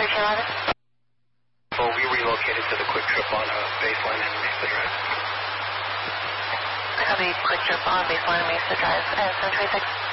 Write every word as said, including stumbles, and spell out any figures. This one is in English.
thirteen eleven. Well, we relocated to the Quick Trip on uh, Baseline and Mesa Drive. Copy, Quick Trip on Baseline and Mesa Drive. Uh, seven twenty-six.